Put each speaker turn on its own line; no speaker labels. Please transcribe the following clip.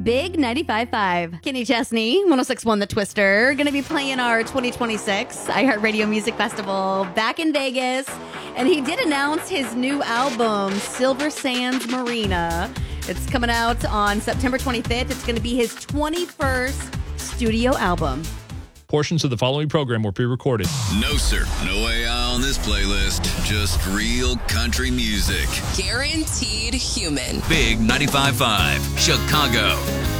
Big 95.5. Kenny Chesney, 106.1 The Twister, going to be playing our 2026 iHeartRadio Music Festival back in Vegas. And he did announce his new album, Silver Sands Marina. It's coming out on September 25th. It's going to be his 21st studio album.
Portions of the following program were pre-recorded.
No, sir. No AI on this playlist. Just real country music.
Guaranteed human.
Big 95.5, Chicago.